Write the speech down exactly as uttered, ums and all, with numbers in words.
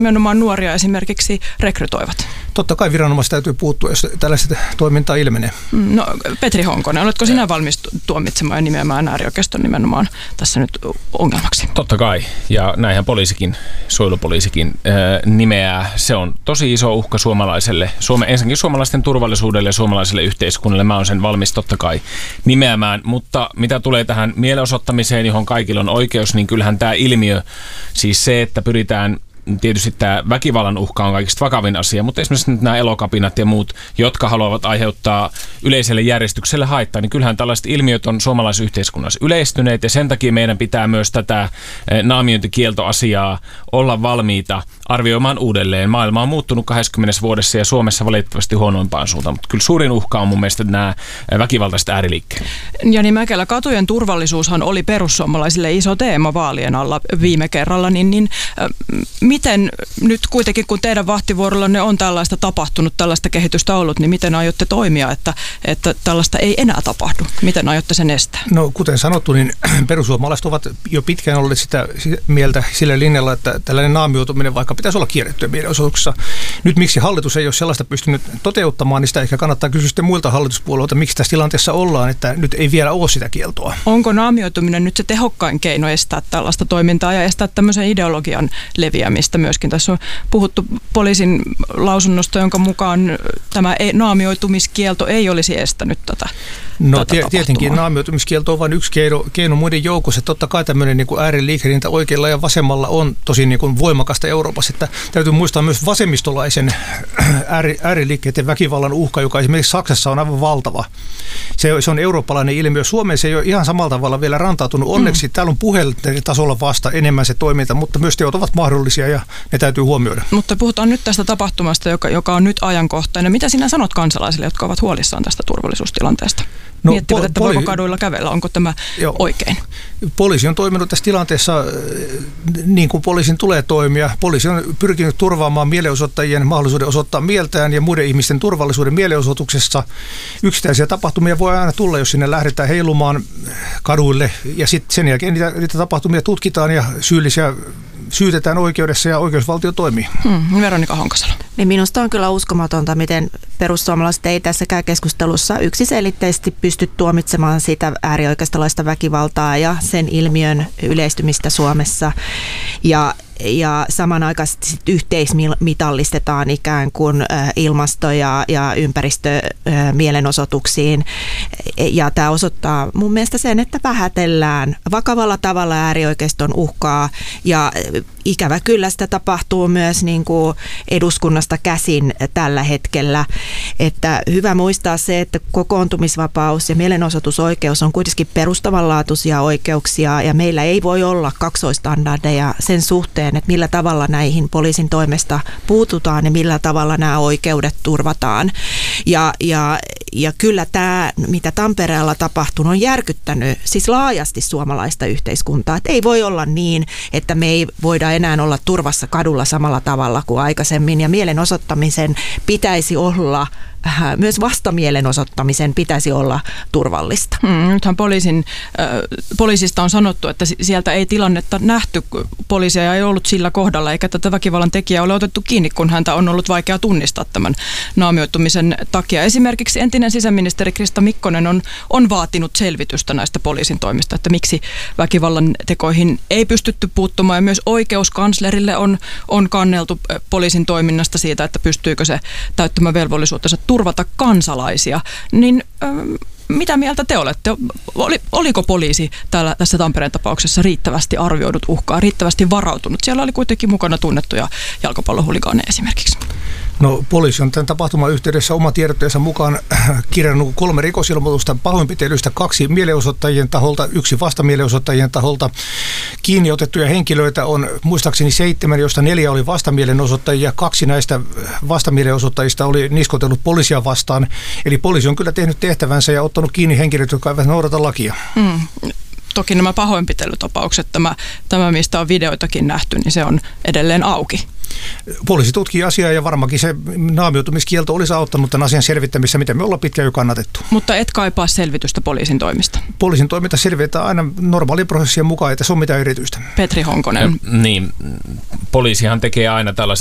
nimenomaan nuoria esimerkiksi rekrytoivat? Totta kai viranomaiset täytyy puuttua, jos tällaista toimintaa ilmenee. No, Petri Honkonen, oletko sinä valmis tuomitsemaan ja nimeämään äärioikeiston nimenomaan tässä nyt ongelmaksi? Totta kai, ja näinhän poliisikin, suojelupoliisikin äh, nimeää. Se on tosi iso uhka suomalaiselle, Suome, ensinnäkin suomalaisten turvallisuudelle ja suomalaiselle yhteiskunnalle. Mä oon sen valmis totta kai nimeämään, mutta mitä tulee tähän mielenosoittamiseen, johon kaikilla on oikeus, niin kyllähän tämä ilmiö, siis se, että pyritään tietysti tämä väkivallan uhka on kaikista vakavin asia, mutta esimerkiksi nyt nämä elokapinat ja muut, jotka haluavat aiheuttaa yleiselle järjestykselle haittaa, niin kyllähän tällaiset ilmiöt on suomalaisessa yhteiskunnassa yleistyneet ja sen takia meidän pitää myös tätä naamiointikieltoasiaa olla valmiita arvioimaan uudelleen. Maailma on muuttunut kahdessakymmenessä vuodessa ja Suomessa valitettavasti huonoimpaan suuntaan, mutta kyllä suurin uhka on mun mielestä nämä väkivaltaiset ääriliikkeet. Jani Mäkelä, katujen turvallisuushan oli perussuomalaisille iso teema vaalien alla viime kerralla, niin, niin miten nyt kuitenkin, kun teidän vahtivuorollanne on tällaista tapahtunut, tällaista kehitystä ollut, niin miten aiotte toimia, että, että tällaista ei enää tapahdu? Miten aiotte sen estää? No kuten sanottu, niin perussuomalaiset ovat jo pitkään olleet sitä mieltä sillä linjalla, että tällainen naamioituminen vaikka pitäisi olla kiellettyä mielenosoituksessa. Nyt miksi hallitus ei ole sellaista pystynyt toteuttamaan, niin sitä ehkä kannattaa kysyä sitten muilta hallituspuolueilta, miksi tässä tilanteessa ollaan, että nyt ei vielä ole sitä kieltoa. Onko naamioituminen nyt se tehokkain keino estää tällaista toimintaa ja estää tämmöisen ideologian leviämistä myöskin? Tässä on puhuttu poliisin lausunnosta, jonka mukaan tämä naamioitumiskielto ei olisi estänyt tätä. No tätä tietenkin naamioitumiskielto on vain yksi keino, keino muiden joukossa. Totta kai tämmöinen niin kuin ääriliikehdintä oikealla ja vasemmalla on tosi niin kuin voimakasta Euroopassa. Että täytyy muistaa myös vasemmistolaisen ääri, ääriliikkeiden väkivallan uhka, joka esimerkiksi Saksassa on aivan valtava. Se, se on eurooppalainen ilmiö. Suomessa ei ole ihan samalla tavalla vielä rantautunut. Onneksi mm. täällä on puhelintasolla tasolla vasta enemmän se toiminta, mutta myös teot ovat mahdollisia ja ne täytyy huomioida. Mutta puhutaan nyt tästä tapahtumasta, joka, joka on nyt ajankohtainen. Mitä sinä sanot kansalaisille, jotka ovat huolissaan tästä turvallisuustilanteesta? No, Miettivät, että poli- voiko kaduilla kävellä, onko tämä joo, oikein? Poliisi on toiminut tässä tilanteessa niin kuin poliisin tulee toimia. Poliisi on pyrkinyt turvaamaan mielenosoittajien mahdollisuuden osoittaa mieltään ja muiden ihmisten turvallisuuden mielenosoituksessa. Yksittäisiä tapahtumia voi aina tulla, jos sinne lähdetään heilumaan kaduille ja sitten sen jälkeen niitä, niitä tapahtumia tutkitaan ja syyllisiä syytetään oikeudessa ja oikeusvaltio toimii. Hmm, Veronika Honkasalo. Niin minusta on kyllä uskomatonta, miten perussuomalaiset ei tässäkään keskustelussa yksiselitteisesti pysty tuomitsemaan sitä äärioikeistolaista väkivaltaa ja sen ilmiön yleistymistä Suomessa. Ja Ja samanaikaisesti sit yhteismitallistetaan ikään kuin ilmasto- ja, ja ympäristömielenosoituksiin. Ja tämä osoittaa mun mielestä sen, että vähätellään vakavalla tavalla äärioikeiston uhkaa. Ja ikävä kyllä sitä tapahtuu myös niin kuin eduskunnasta käsin tällä hetkellä. Että hyvä muistaa se, että kokoontumisvapaus ja mielenosoitusoikeus on kuitenkin perustavanlaatuisia oikeuksia. Ja meillä ei voi olla kaksoistandardeja sen suhteen, että millä tavalla näihin poliisin toimesta puututaan ja millä tavalla nämä oikeudet turvataan. Ja, ja, ja kyllä tämä, mitä Tampereella tapahtunut, on järkyttänyt siis laajasti suomalaista yhteiskuntaa. Että ei voi olla niin, että me ei voida enää olla turvassa kadulla samalla tavalla kuin aikaisemmin. Ja mielenosoittamisen pitäisi olla, myös vastamielenosoittamisen pitäisi olla turvallista. Hmm, nythän poliisin, äh, poliisista on sanottu, että sieltä ei tilannetta nähty. Poliisia ei ollut sillä kohdalla, eikä tätä väkivallan tekijää ole otettu kiinni, kun häntä on ollut vaikea tunnistaa tämän naamioitumisen takia. Esimerkiksi entinen sisäministeri Krista Mikkonen on, on vaatinut selvitystä näistä poliisin toimista, että miksi väkivallan tekoihin ei pystytty puuttumaan. Ja myös oikeuskanslerille on, on kanneltu poliisin toiminnasta siitä, että pystyykö se täyttämään velvollisuutensa turvata kansalaisia. Niin ähm, mitä mieltä te olette? Oli, oliko poliisi täällä, tässä Tampereen tapauksessa riittävästi arvioidut uhkaa, riittävästi varautunut? Siellä oli kuitenkin mukana tunnettuja jalkapallohuligaaneja esimerkiksi. No poliisi on tämän tapahtuman yhteydessä oma tiedotteensa mukaan kirjannut kolme rikosilmoitusta pahoinpitelystä, kaksi mielenosoittajien taholta, yksi vastamielenosoittajien taholta. Kiinni otettuja henkilöitä on muistaakseni seitsemän, joista neljä oli vastamielenosoittajia. Kaksi näistä vastamielenosoittajista oli niskotellut poliisia vastaan. Eli poliisi on kyllä tehnyt tehtävänsä ja ottanut kiinni henkilöt, jotka eivät noudata lakia. Mm. Toki nämä pahoinpitelytapaukset, tämä, tämä mistä on videoitakin nähty, niin se on edelleen auki. poliisi tutkii asiaa ja varmaankin se naamioitumiskielto olisi auttanut tämän asian selvittämisessä, mitä me ollaan pitkään jo kannatettu. Mutta et kaipaa selvitystä poliisin toimista? Poliisin toiminta selvitetään aina normaalin prosessien mukaan, että se on mitään erityistä. Petri Honkonen. Ja, niin, poliisihan tekee aina tällaisen